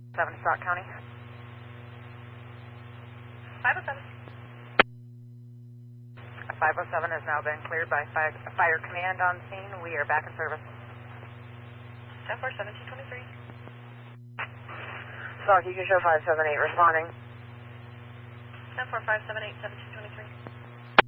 7 Stock County. 507. 507 has now been cleared by Fire Command on scene. We are back in service. 10-4-1723. Stock, you can show 578 responding. 10-4-578-1723.